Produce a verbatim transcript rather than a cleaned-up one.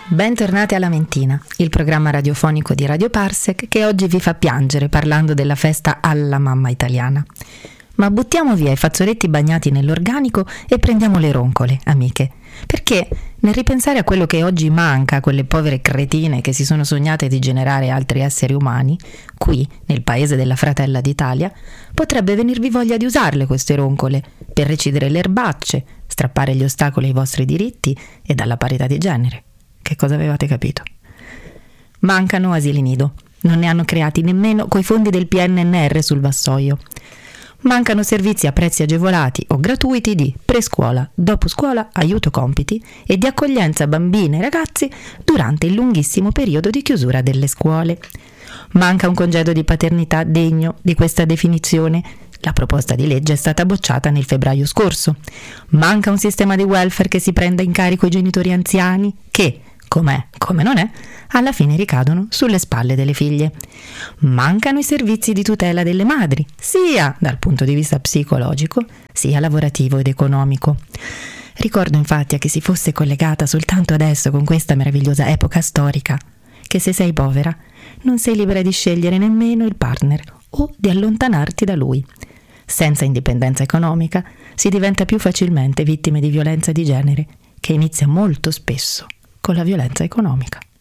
Bentornati alla Mentina, il programma radiofonico di Radio Parsec che oggi vi fa piangere parlando della festa alla mamma italiana. Ma buttiamo via i fazzoletti bagnati nell'organico e prendiamo le roncole, amiche, perché nel ripensare a quello che oggi manca a quelle povere cretine che si sono sognate di generare altri esseri umani, qui, nel paese della fratella d'Italia, potrebbe venirvi voglia di usarle queste roncole per recidere le erbacce, strappare gli ostacoli ai vostri diritti e dalla parità di genere. Che cosa avevate capito? Mancano asili nido, non ne hanno creati nemmeno coi fondi del P N N R sul vassoio. Mancano servizi a prezzi agevolati o gratuiti di prescuola, dopo scuola, aiuto compiti e di accoglienza a bambine e ragazzi durante il lunghissimo periodo di chiusura delle scuole. Manca un congedo di paternità degno di questa definizione. La proposta di legge è stata bocciata nel febbraio scorso. Manca un sistema di welfare che si prenda in carico i genitori anziani che, com'è, come non è, alla fine ricadono sulle spalle delle figlie. Mancano i servizi di tutela delle madri, sia dal punto di vista psicologico, sia lavorativo ed economico. Ricordo infatti a chi si fosse collegata soltanto adesso con questa meravigliosa epoca storica, che se sei povera non sei libera di scegliere nemmeno il partner o di allontanarti da lui. Senza indipendenza economica si diventa più facilmente vittime di violenza di genere, che inizia molto spesso con la violenza economica.